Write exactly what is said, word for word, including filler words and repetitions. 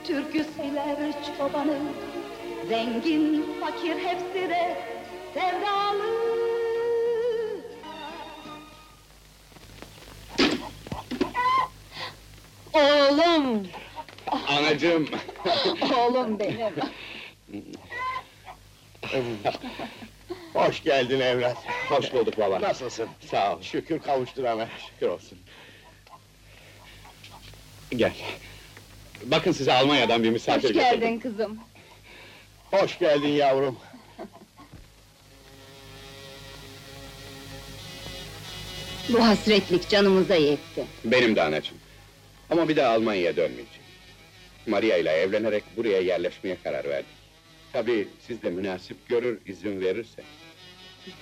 Türkü söyler çobanı, zengin fakir hepsi de sevdalı. Oğlum! Anacığım! Oğlum benim! Hoş geldin evlat. Hoş bulduk baba. Nasılsın? Sağ ol, Şükür kavuşturana. şükür olsun. Gel. Bakın size Almanya'dan bir misafir Hoş getirdim. geldin kızım! Hoş geldin yavrum. Bu hasretlik canımıza yetti. Benim de anacığım. Ama bir daha Almanya'ya dönmeyeceğim. Maria ile evlenerek buraya yerleşmeye karar verdik. Tabii siz de münasip görür, izin verirseniz.